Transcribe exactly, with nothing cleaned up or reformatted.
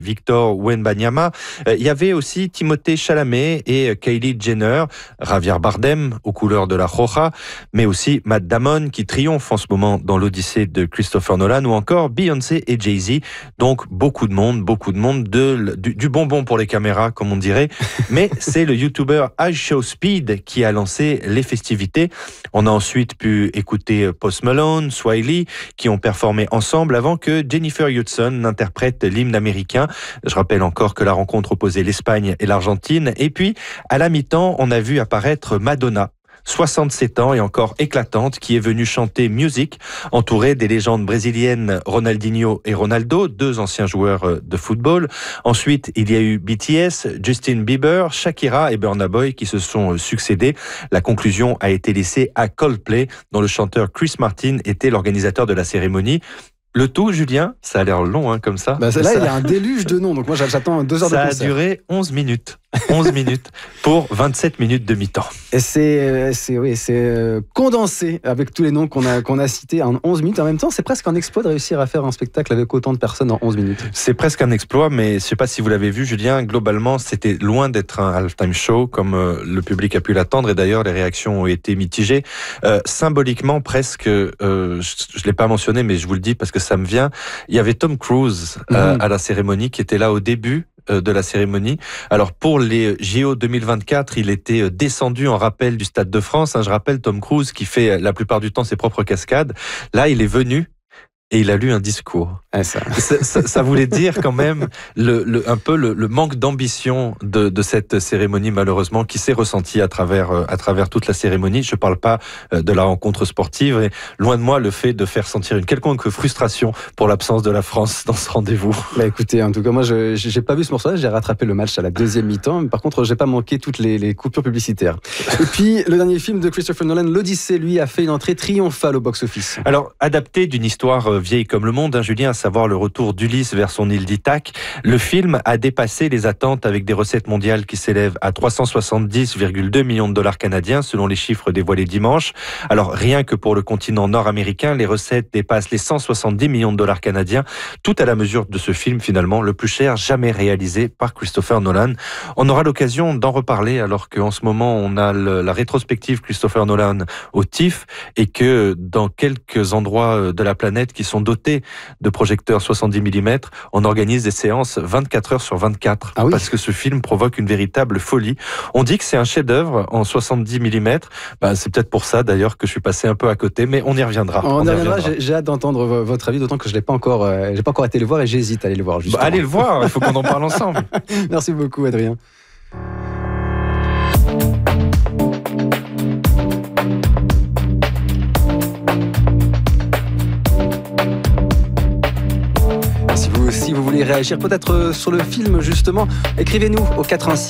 Victor Wembanyama. Euh, il y avait aussi Timothée Chalamet et Kylie Jenner, Javier Bardem aux couleurs de la Roja, mais aussi Matt Damon qui triomphe en ce moment dans l'Odyssée de Christopher Nolan, ou encore Beyoncé et Jay-Z. Donc beaucoup de monde, beaucoup de monde, de, du, du bonbon pour les caméras comme on dirait, mais c'est le YouTuber iShowSpeed qui a lancé les festivités. On a ensuite pu écouter Post Malone, Swiley qui ont performé ensemble avant que Jennifer Hudson interprète l'hymne américain. Je rappelle encore que la rencontre opposait l'Espagne et l'Argentine. Et puis, à la mi-temps, on a vu apparaître Madonna, soixante-sept ans et encore éclatante, qui est venue chanter Music, entourée des légendes brésiliennes Ronaldinho et Ronaldo, deux anciens joueurs de football. Ensuite, il y a eu B T S, Justin Bieber, Shakira et Burna Boy qui se sont succédés. La conclusion a été laissée à Coldplay, dont le chanteur Chris Martin était l'organisateur de la cérémonie. Le tout, Julien, ça a l'air long hein, comme ça. Bah, là, ça... il y a un déluge de noms, donc moi j'attends deux heures ça de concert. Ça a duré onze minutes. onze minutes pour vingt-sept minutes de mi-temps. Et c'est, c'est, oui, c'est condensé avec tous les noms qu'on a, qu'on a cités en onze minutes. En même temps, c'est presque un exploit de réussir à faire un spectacle avec autant de personnes en onze minutes. C'est presque un exploit, mais je ne sais pas si vous l'avez vu, Julien, globalement, c'était loin d'être un halftime show comme euh, le public a pu l'attendre. Et d'ailleurs, les réactions ont été mitigées. Euh, symboliquement, presque, euh, je ne l'ai pas mentionné, mais je vous le dis parce que ça me vient, il y avait Tom Cruise euh, mmh. à la cérémonie qui était là au début de la cérémonie. Alors pour les J O deux mille vingt-quatre, il était descendu en rappel du Stade de France. Je rappelle Tom Cruise qui fait la plupart du temps ses propres cascades. Là, il est venu et il a lu un discours. Ah, ça. Ça, ça, ça voulait dire quand même le, le, un peu le, le manque d'ambition de, de cette cérémonie, malheureusement, qui s'est ressenti à travers, à travers toute la cérémonie. Je ne parle pas de la rencontre sportive. Et loin de moi, le fait de faire sentir une quelconque frustration pour l'absence de la France dans ce rendez-vous. Bah écoutez, en tout cas, moi, je n'ai pas vu ce morceau-là. J'ai rattrapé le match à la deuxième mi-temps. Mais par contre, je n'ai pas manqué toutes les, les coupures publicitaires. Et puis, le dernier film de Christopher Nolan, l'Odyssée, lui, a fait une entrée triomphale au box-office. Alors, adapté d'une histoire vieille comme le monde, hein, Julien, à savoir le retour d'Ulysse vers son île d'Ithaque, le film a dépassé les attentes avec des recettes mondiales qui s'élèvent à trois cent soixante-dix virgule deux millions de dollars canadiens selon les chiffres dévoilés dimanche. Alors rien que pour le continent nord-américain, les recettes dépassent les cent soixante-dix millions de dollars canadiens, tout à la mesure de ce film finalement le plus cher jamais réalisé par Christopher Nolan. On aura l'occasion d'en reparler alors qu'en ce moment on a le, la rétrospective Christopher Nolan au T I F F et que dans quelques endroits de la planète qui sont dotés de projecteurs soixante-dix millimètres, on organise des séances vingt-quatre heures sur vingt-quatre ah oui. parce que ce film provoque une véritable folie. On dit que c'est un chef-d'œuvre en soixante-dix millimètres. Bah, c'est peut-être pour ça d'ailleurs que je suis passé un peu à côté, mais on y reviendra. On, on y reviendra. reviendra. J'ai, j'ai hâte d'entendre votre avis, d'autant que je l'ai pas encore, euh, j'ai pas encore été le voir et j'hésite à aller le voir. Bah, allez le voir, il faut qu'on en parle ensemble. Merci beaucoup, Adrien. Si vous voulez réagir peut-être sur le film justement, écrivez-nous au quatre un six